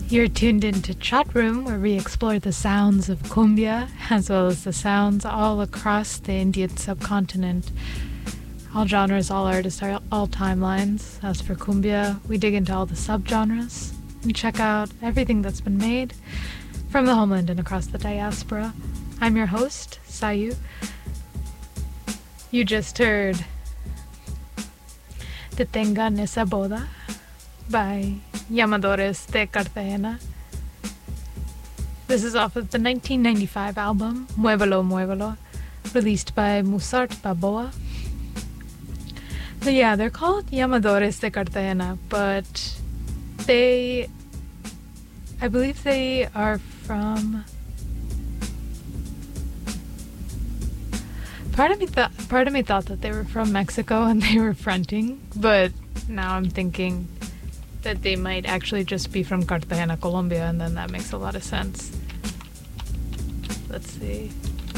You're tuned into Chat Room, where we explore the sounds of cumbia, as well as the sounds all across the Indian subcontinent. All genres, all artists, all timelines. As for cumbia, we dig into all the subgenres and check out everything that's been made from the homeland and across the diaspora. I'm your host, Sayu. You just heard Te Tengan Esa Boda by Llamadores de Cartagena. This is off of the 1995 album Muévelo, Muévelo, released by Musart Baboa. But yeah, they're called Llamadores de Cartagena, but I believe they are from... Part of me thought that they were from Mexico and they were fronting, but now I'm thinking that they might actually just be from Cartagena, Colombia, and then that makes a lot of sense. Let's see.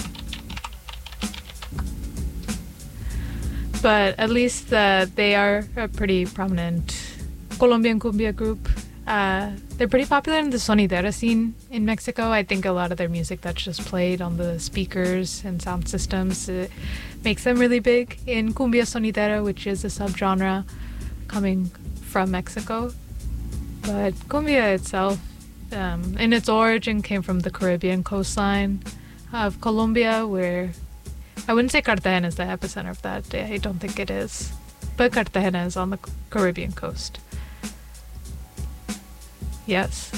But at least they are a pretty prominent Colombian cumbia group. They're pretty popular in the sonidera scene in Mexico. I think a lot of their music that's just played on the speakers and sound systems makes them really big in cumbia sonidera, which is a subgenre coming from Mexico. But cumbia itself, in its origin, came from the Caribbean coastline of Colombia, where I wouldn't say Cartagena is the epicenter of that. I don't think it is. But Cartagena is on the Caribbean coast. Yes.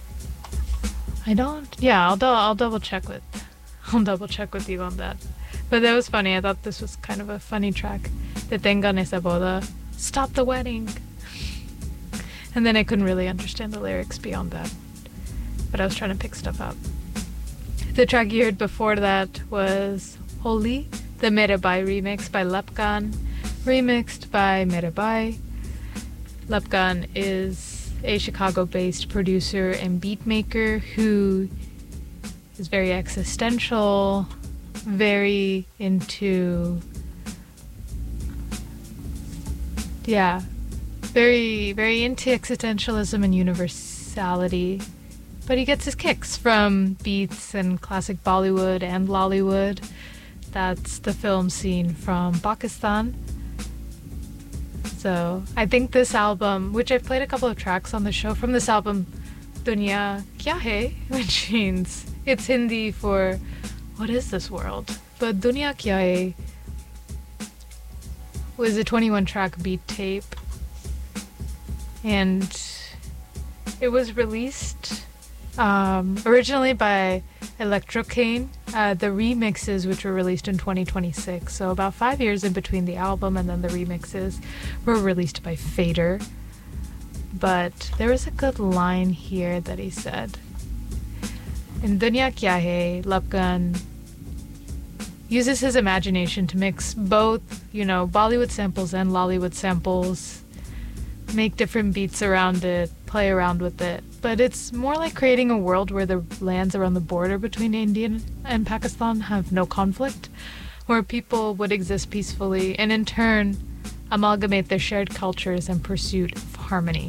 I'll double check with you on that. But that was funny. I thought this was kind of a funny track. Te Tengan Esa Boda. Stop the wedding. And then I couldn't really understand the lyrics beyond that. But I was trying to pick stuff up. The track you heard before that was Holy, the Merebai remix by Lepgan, remixed by Merebai. Lepgan is a Chicago-based producer and beat maker who is very existential, very into... very, very into existentialism and universality. But he gets his kicks from beats and classic Bollywood and Lollywood. That's the film scene from Pakistan. So I think this album, which I've played a couple of tracks on the show from this album, Dunya Kya Hai, which means it's Hindi for what is this world? But Dunya Kya Hai was a 21-track beat tape, and it was released originally by Electrocane. The remixes, which were released in 2026, so about 5 years in between the album and then the remixes, were released by Fader. But there was a good line here that he said. In Dunya Kya Hai, Lepgan uses his imagination to mix both, Bollywood samples and Lollywood samples, make different beats around it, play around with it. But it's more like creating a world where the lands around the border between India and Pakistan have no conflict, where people would exist peacefully and in turn amalgamate their shared cultures and pursuit of harmony.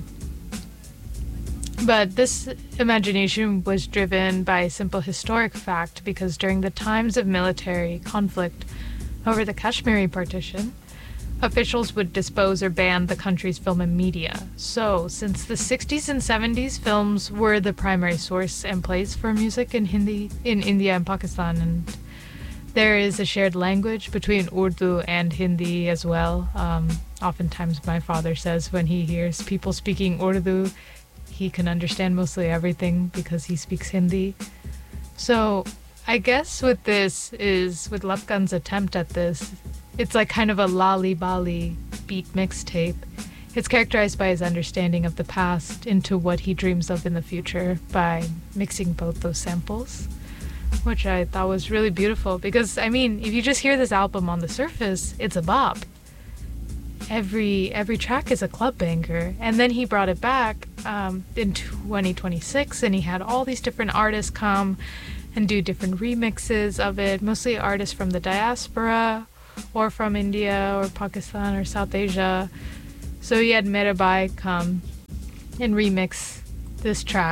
But this imagination was driven by a simple historic fact, because during the times of military conflict over the Kashmiri partition, officials would dispose or ban the country's film and media. So, since the 60s and 70s, films were the primary source and place for music in Hindi in India and Pakistan, and there is a shared language between Urdu and Hindi as well. Oftentimes my father says when he hears people speaking Urdu, he can understand mostly everything because he speaks Hindi. So I guess with Lepgan's attempt at this, it's like kind of a Lali Bali beat mixtape. It's characterized by his understanding of the past into what he dreams of in the future by mixing both those samples, which I thought was really beautiful because, if you just hear this album on the surface, it's a bop. Every track is a club banger, and then he brought it back in 2026, and he had all these different artists come and do different remixes of it, mostly artists from the diaspora or from India or Pakistan or South Asia. So he had Merebai come and remix this track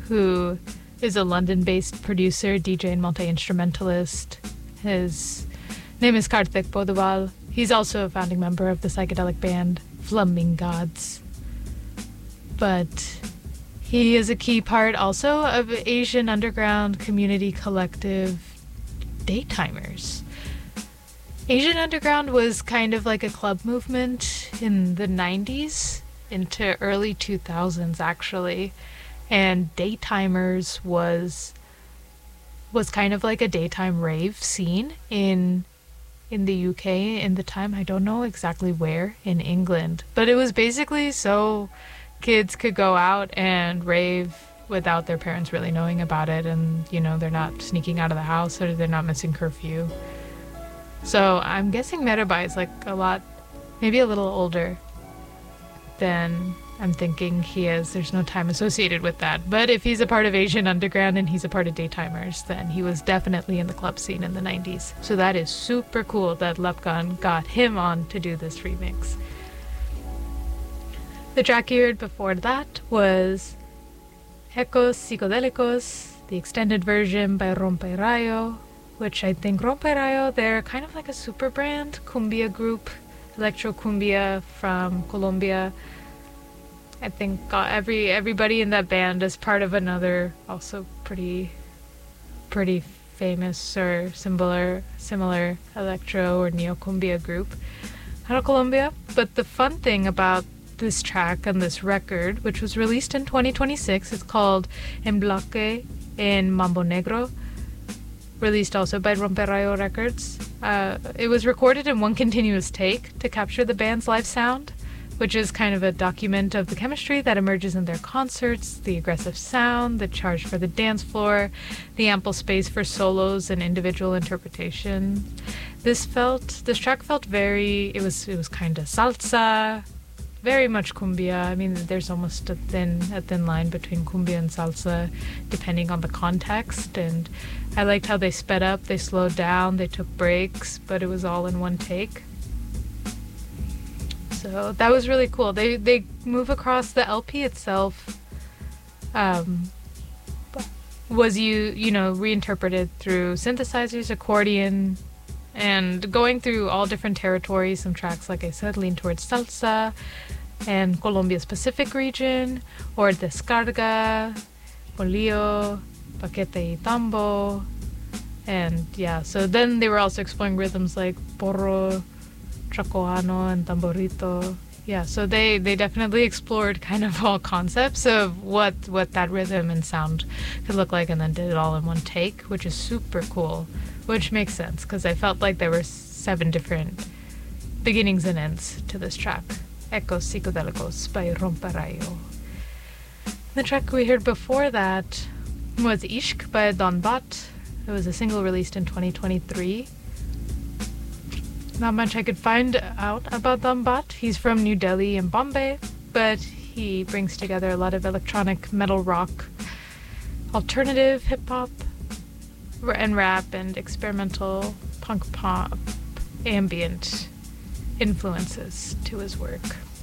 who is a London-based producer, DJ, and multi-instrumentalist. His name is Karthik Podwal. He's also a founding member of the psychedelic band Flamingods. But he is a key part also of Asian underground community collective Daytimers. Asian underground was kind of like a club movement in the 90s into early 2000s, actually. And Daytimers was kind of like a daytime rave scene in the UK in the time. I don't know exactly where in England, but it was basically so kids could go out and rave without their parents really knowing about it, and they're not sneaking out of the house or they're not missing curfew. So I'm guessing Merabai is like maybe a little older than I'm thinking he is. There's no time associated with that. But if he's a part of Asian Underground and he's a part of Daytimers, then he was definitely in the club scene in the 90s. So that is super cool that Lepkan got him on to do this remix. The track you heard before that was Ecos Psicodelicos, the extended version by Romperayo, which I think Romperayo, they're kind of like a super brand cumbia group, electro cumbia from Colombia. I think everybody in that band is part of another also pretty famous or similar electro or neo cumbia group out of Colombia. But the fun thing about this track and this record, which was released in 2026, it's called En Bloque en Mambo Negro, released also by Romperayo Records. It was recorded in one continuous take to capture the band's live sound, which is kind of a document of the chemistry that emerges in their concerts, the aggressive sound, the charge for the dance floor, the ample space for solos and individual interpretation. This track felt it was kind of salsa, very much cumbia. I mean, there's almost a thin line between cumbia and salsa, depending on the context. And I liked how they sped up, they slowed down, they took breaks, but it was all in one take. So that was really cool. They move across the LP itself. Was reinterpreted through synthesizers, accordion, and going through all different territories. Some tracks, like I said, lean towards salsa and Colombia's Pacific region, or descarga, bolillo, paquete y tambo, and yeah. So then they were also exploring rhythms like porro, chacoano, and tamborito. Yeah, so they definitely explored kind of all concepts of what that rhythm and sound could look like, and then did it all in one take, which is super cool, which makes sense because I felt like there were 7 different beginnings and ends to this track, Ecos Psicodelicos by Romperayo. The track we heard before that was Ishq by Don Bat. It was a single released in 2023. Not much I could find out about Don Bat. He's from New Delhi and Bombay, but he brings together a lot of electronic metal rock, alternative hip-hop, and rap, and experimental punk pop, ambient influences to his work.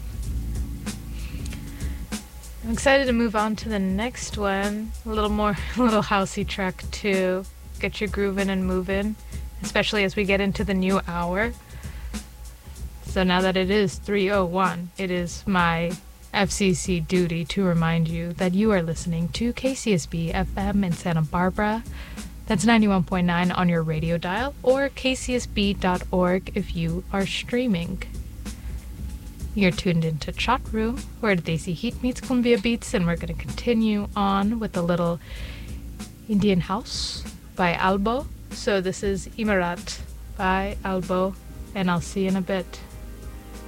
I'm excited to move on to the next one, a little housey track to get you grooving and moving, especially as we get into the new hour. So now that it is 3:01, it is my FCC duty to remind you that you are listening to KCSB FM in Santa Barbara. That's 91.9 on your radio dial, or kcsb.org if you are streaming. You're tuned into Chat Room, where Desi Heat meets Cumbia Beats, and we're going to continue on with a little Indian House by Albo. So this is Imarat by Albo, and I'll see you in a bit.